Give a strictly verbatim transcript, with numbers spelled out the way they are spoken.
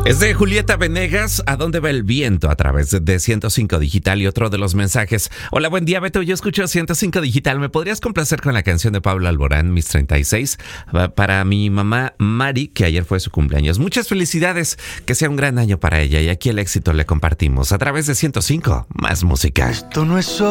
Es de Julieta Venegas, ¿A dónde va el viento? A través de ciento cinco Digital. Y otro de los mensajes: hola, buen día, Beto, yo escucho ciento cinco Digital. ¿Me podrías complacer con la canción de Pablo Alborán, Mis treinta y seis? Para mi mamá Mari, que ayer fue su cumpleaños. Muchas felicidades, que sea un gran año para ella. Y aquí el éxito le compartimos a través de ciento cinco, más música. Esto no es